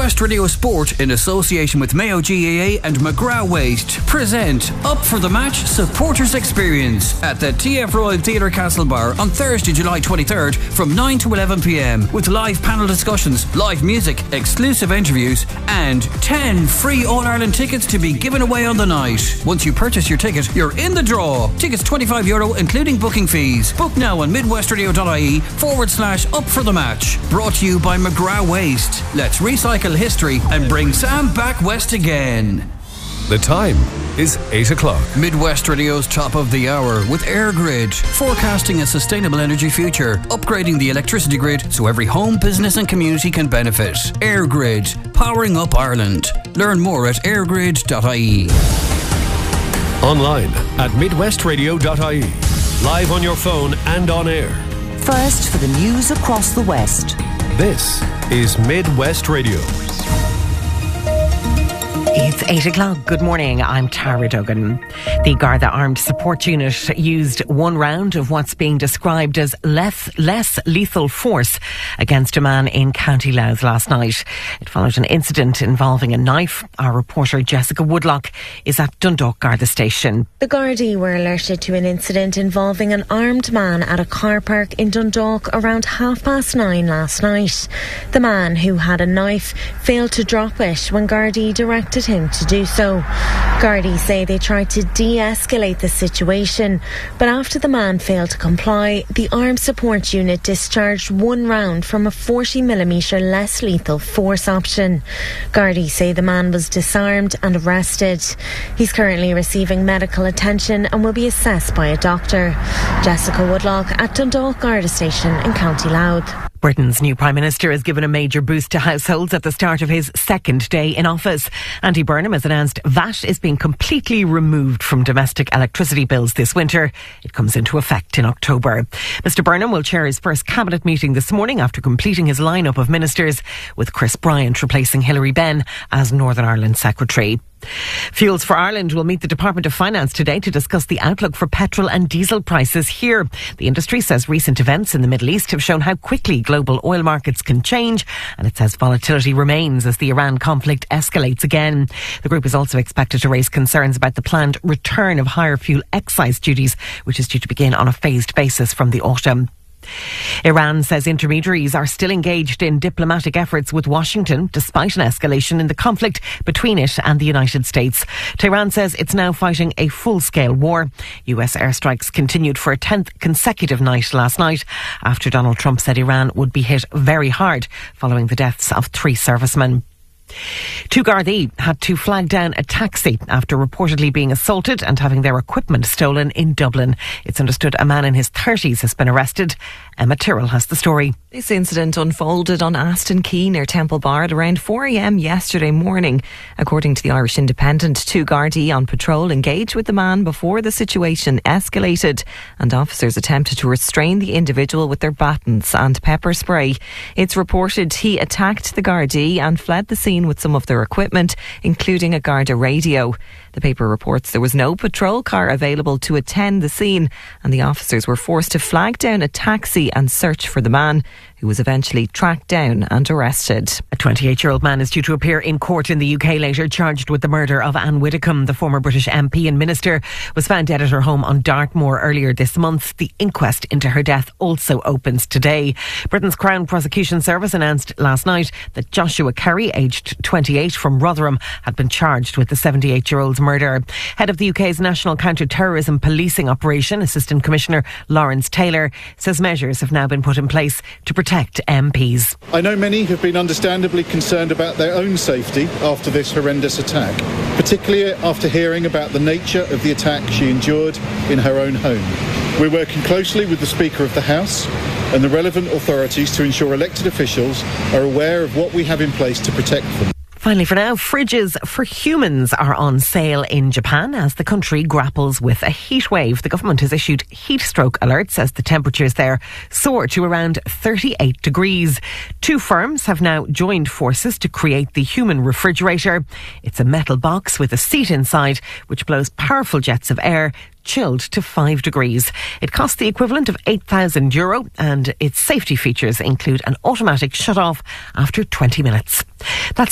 Midwest Radio Sport, in association with Mayo GAA and McGrath Waste, present Up for the Match Supporters Experience at the TF Royal Theatre Castlebar on Thursday, July 23rd from 9 to 11 p.m. with live panel discussions, live music, exclusive interviews and 10 free All-Ireland tickets to be given away on the night. Once you purchase your ticket, you're in the draw. Tickets €25 including booking fees. Book now on midwestradio.ie/up for the match. Brought to you by McGrath Waste. Let's recycle history and bring Sam back west again. The time is 8 o'clock. Midwest Radio's top of the hour with EirGrid, forecasting a sustainable energy future, upgrading the electricity grid so every home, business and community can benefit. EirGrid, powering up Ireland. Learn more at eirgrid.ie. Online at midwestradio.ie. Live on your phone and on air. First for the news across the West. This is Midwest Radio. It's 8 o'clock. Good morning. I'm Tara Duggan. The Garda Armed Support Unit used one round of what's being described as less lethal force against a man in County Louth last night. It followed an incident involving a knife. Our reporter Jessica Woodlock is at Dundalk Garda Station. The Gardaí were alerted to an incident involving an armed man at a car park in Dundalk around 9:30 last night. The man, who had a knife, failed to drop it when Gardaí directed him to do so. Gardaí say they tried to de-escalate the situation, but after the man failed to comply, the Armed Support Unit discharged one round from a 40mm less lethal force option. Gardaí say the man was disarmed and arrested. He's currently receiving medical attention and will be assessed by a doctor. Jessica Woodlock at Dundalk Garda Station in County Louth. Britain's new Prime Minister has given a major boost to households at the start of his second day in office. Andy Burnham has announced VAT is being completely removed from domestic electricity bills this winter. It comes into effect in October. Mr Burnham will chair his first cabinet meeting this morning after completing his lineup of ministers, with Chris Bryant replacing Hilary Benn as Northern Ireland Secretary. Fuels for Ireland will meet the Department of Finance today to discuss the outlook for petrol and diesel prices here. The industry says recent events in the Middle East have shown how quickly global oil markets can change, and it says volatility remains as the Iran conflict escalates again. The group is also expected to raise concerns about the planned return of higher fuel excise duties, which is due to begin on a phased basis from the autumn. Iran says intermediaries are still engaged in diplomatic efforts with Washington despite an escalation in the conflict between it and the United States. Tehran says it's now fighting a full-scale war. US airstrikes continued for a 10th consecutive night last night after Donald Trump said Iran would be hit very hard following the deaths of 3 servicemen. 2 Gardaí had to flag down a taxi after reportedly being assaulted and having their equipment stolen in Dublin. It's understood a man in his 30s has been arrested. Emma Tyrrell has the story. This incident unfolded on Aston Quay near Temple Bar at around 4 a.m. yesterday morning. According to the Irish Independent, 2 Gardaí on patrol engaged with the man before the situation escalated, and officers attempted to restrain the individual with their batons and pepper spray. It's reported he attacked the Gardaí and fled the scene with some of their equipment, including a Garda radio. The paper reports there was no patrol car available to attend the scene, and the officers were forced to flag down a taxi and search for the man, who was eventually tracked down and arrested. A 28-year-old man is due to appear in court in the UK later, charged with the murder of Anne Widdecombe. The former British MP and minister was found dead at her home on Dartmoor earlier this month. The inquest into her death also opens today. Britain's Crown Prosecution Service announced last night that Joshua Kerry, aged 28, from Rotherham, had been charged with the 78-year-old's murder. Head of the UK's National Counter-Terrorism Policing Operation, Assistant Commissioner Lawrence Taylor, says measures have now been put in place to protect MPs. I know many have been understandably concerned about their own safety after this horrendous attack, particularly after hearing about the nature of the attack she endured in her own home. We're working closely with the Speaker of the House and the relevant authorities to ensure elected officials are aware of what we have in place to protect them. Finally, for now, fridges for humans are on sale in Japan as the country grapples with a heat wave. The government has issued heat stroke alerts as the temperatures there soar to around 38 degrees. 2 firms have now joined forces to create the human refrigerator. It's a metal box with a seat inside which blows powerful jets of air chilled to 5 degrees. It costs the equivalent of €8,000 and its safety features include an automatic shut-off after 20 minutes. That's